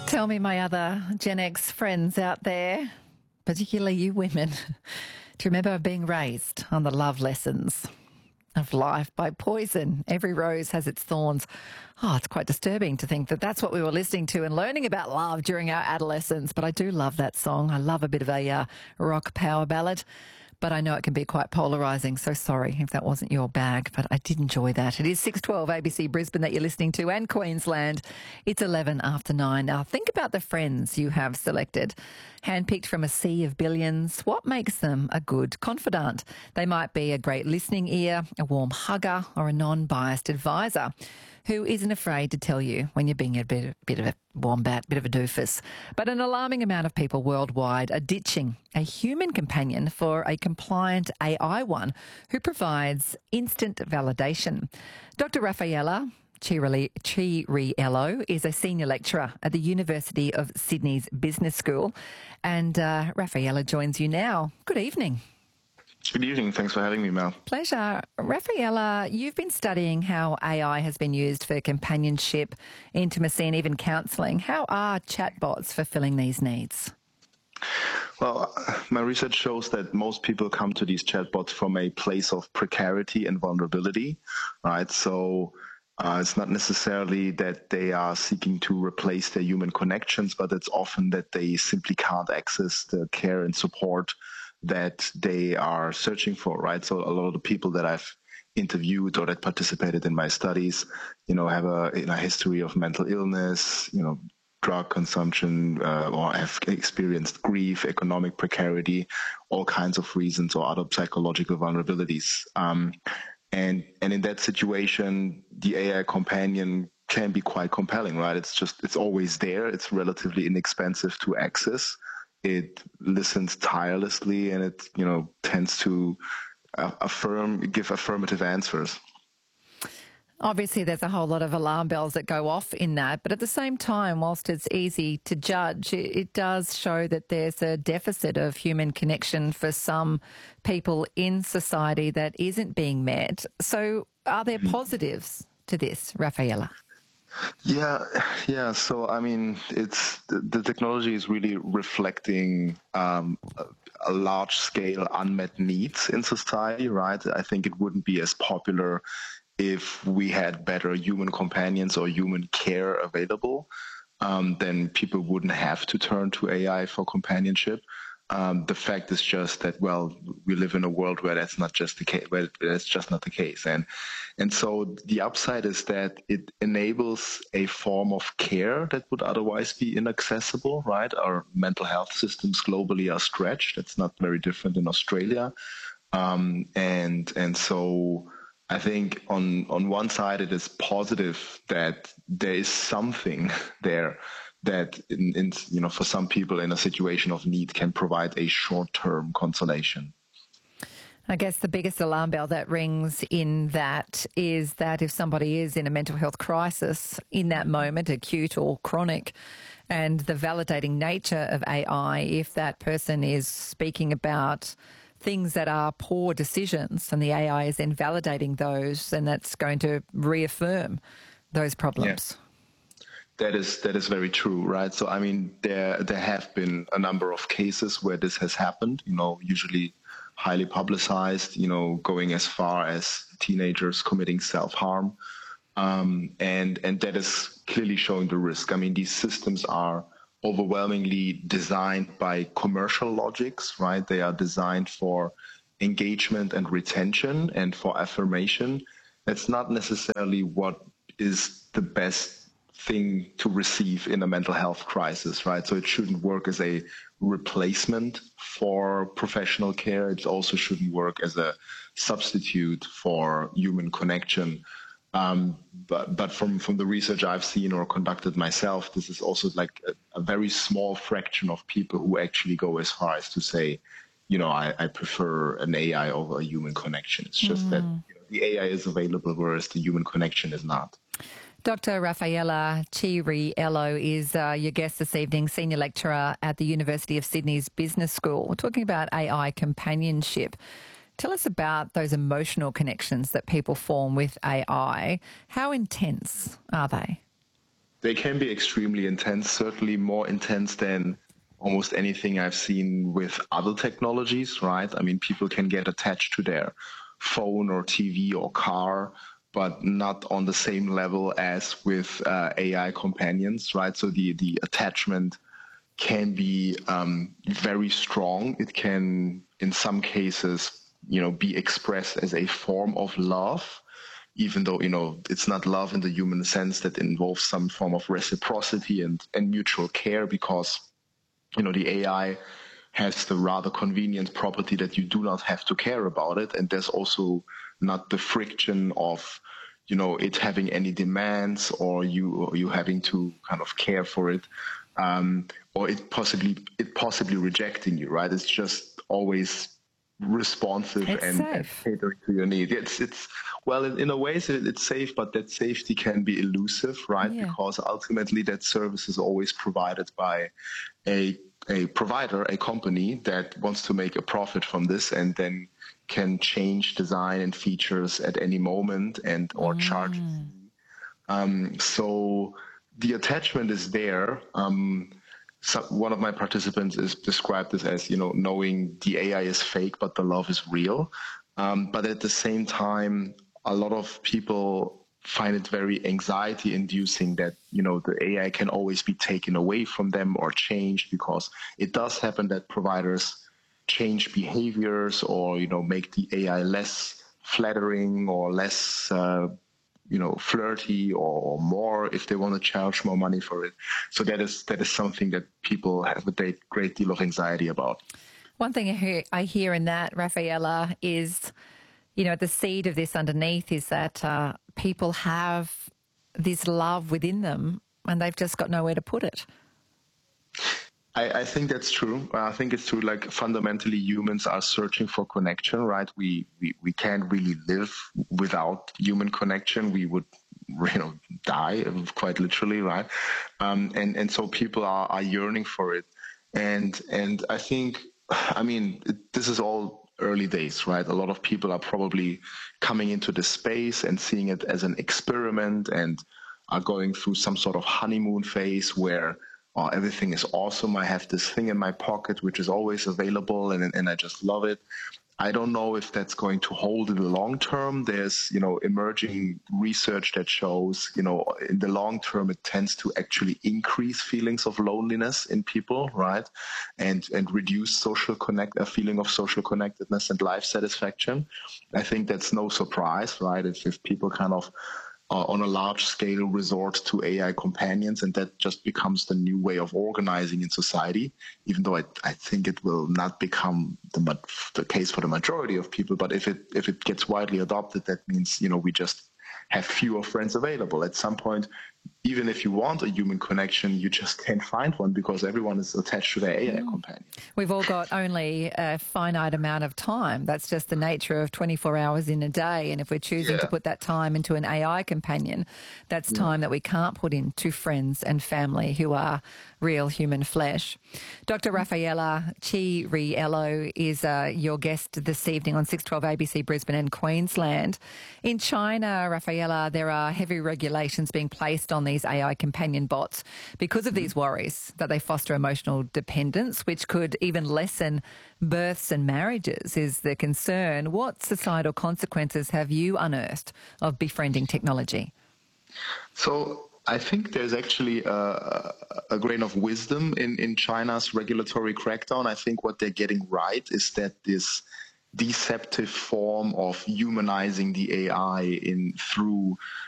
Tell me, my other Gen X friends out there, particularly you women, do you remember being raised on the love lessons of life by Poison? Every rose has its thorns. Oh, it's quite disturbing to think that that's what we were listening to and learning about love during our adolescence. But I do love that song. I love a bit of a rock power ballad. But I know it can be quite polarising, so sorry if that wasn't your bag, but I did enjoy that. It is 6:12 ABC Brisbane that you're listening to, and Queensland. It's 11 after 9. Now, think about the friends you have selected. Handpicked from a sea of billions, what makes them a good confidant? They might be a great listening ear, a warm hugger, or a non-biased advisor who isn't afraid to tell you when you're being a bit of a wombat, bit of a doofus. But an alarming amount of people worldwide are ditching a human companion for a compliant AI one who provides instant validation. Dr. Raffaella Chiriello is a senior lecturer at the University of Sydney's Business School. And Raffaella joins you now. Good evening. Good evening. Thanks for having me, Mel. Pleasure. Raffaella, you've been studying how AI has been used for companionship, intimacy and even counselling. How are chatbots fulfilling these needs? Well, my research shows that most people come to these chatbots from a place of precarity and vulnerability, right? So it's not necessarily that they are seeking to replace their human connections, but it's often that they simply can't access the care and support that they are searching for, right? So a lot of the people that I've interviewed or that participated in my studies, have a history of mental illness, drug consumption, or have experienced grief, economic precarity, all kinds of reasons, or other psychological vulnerabilities. And in that situation, the AI companion can be quite compelling, right? It's always there. It's relatively inexpensive to access. It listens tirelessly, and it, tends to give affirmative answers. Obviously, there's a whole lot of alarm bells that go off in that, but at the same time, whilst it's easy to judge, it does show that there's a deficit of human connection for some people in society that isn't being met. So are there positives to this, Raffaella? Yeah. So, it's the technology is really reflecting a large-scale unmet needs in society, right? I think it wouldn't be as popular if we had better human companions or human care available. Then people wouldn't have to turn to AI for companionship. The fact is just that, we live in a world where that's not just the case, where that's just not the case. And so the upside is that it enables a form of care that would otherwise be inaccessible, right? Our mental health systems globally are stretched. It's not very different in Australia. And so I think on one side, it is positive that there is something there that for some people in a situation of need can provide a short-term consolation. I guess the biggest alarm bell that rings in that is that if somebody is in a mental health crisis in that moment, acute or chronic, and the validating nature of AI, if that person is speaking about things that are poor decisions and the AI is then validating those, then that's going to reaffirm those problems. Yeah. That is very true, right? So, there have been a number of cases where this has happened, usually highly publicized, going as far as teenagers committing self-harm. And that is clearly showing the risk. These systems are overwhelmingly designed by commercial logics, right? They are designed for engagement and retention and for affirmation. That's not necessarily what is the best thing to receive in a mental health crisis, right? So it shouldn't work as a replacement for professional care. It also shouldn't work as a substitute for human connection. But from the research I've seen or conducted myself, this is also like a very small fraction of people who actually go as far as to say, I prefer an AI over a human connection. It's just that the AI is available, whereas the human connection is not. Dr. Raffaella Chiriello is your guest this evening, senior lecturer at the University of Sydney's Business School. We're talking about AI companionship. Tell us about those emotional connections that people form with AI. How intense are they? They can be extremely intense, certainly more intense than almost anything I've seen with other technologies, right? I mean, people can get attached to their phone or TV or car, but not on the same level as with AI companions, right? So the attachment can be very strong. It can, in some cases, be expressed as a form of love, even though, it's not love in the human sense that involves some form of reciprocity and mutual care, because, the AI has the rather convenient property that you do not have to care about it. And there's also not the friction of, it having any demands, or you having to kind of care for it, or it possibly rejecting you, right? It's just always responsive and catering to your need. It's well, in a way, it's safe, but that safety can be elusive, right? Yeah. Because ultimately that service is always provided by a provider, a company that wants to make a profit from this, and then can change design and features at any moment and or charge. So the attachment is there. So one of my participants is described this as, knowing the AI is fake, but the love is real. But at the same time, a lot of people find it very anxiety inducing that, the AI can always be taken away from them or changed, because it does happen that providers change behaviors or, make the AI less flattering or less, flirty or more if they want to charge more money for it. So that is something that people have a great deal of anxiety about. One thing I hear in that, Rafaela, is, the seed of this underneath is that people have this love within them and they've just got nowhere to put it. I think that's true. I think it's true. Like, fundamentally, humans are searching for connection, right? We can't really live without human connection. We would, die, quite literally, right? And so people are yearning for it. And I think, this is all early days, right? A lot of people are probably coming into this space and seeing it as an experiment and are going through some sort of honeymoon phase where everything is awesome. I have this thing in my pocket, which is always available, and I just love it. I don't know if that's going to hold in the long term. There's, emerging research that shows, in the long term, it tends to actually increase feelings of loneliness in people, right? And reduce a feeling of social connectedness and life satisfaction. I think that's no surprise, right? If people kind of on a large scale resort to AI companions, and that just becomes the new way of organizing in society, even though I think it will not become the case for the majority of people. But if it gets widely adopted, that means, we just have fewer friends available. At some point, even if you want a human connection, you just can't find one because everyone is attached to their AI companion. We've all got only a finite amount of time. That's just the nature of 24 hours in a day. And if we're choosing to put that time into an AI companion, that's time that we can't put into friends and family who are real human flesh. Dr. Rafaela Chiariello is your guest this evening on 612 ABC Brisbane and Queensland. In China, Rafaela, there are heavy regulations being placed on these AI companion bots because of these worries that they foster emotional dependence, which could even lessen births and marriages, is the concern. What societal consequences have you unearthed of befriending technology? So I think there's actually a grain of wisdom in China's regulatory crackdown. I think what they're getting right is that this deceptive form of humanizing the AI through